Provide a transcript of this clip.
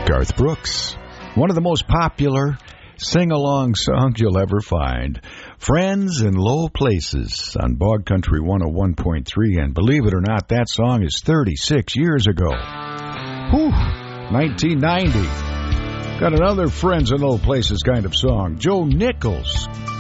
Garth Brooks, one of the most popular sing-along songs you'll ever find. Friends in Low Places on Bog Country 101.3. And believe it or not, that song is 36 years ago. Whew, 1990. Got another Friends in Low Places kind of song. Joe Nichols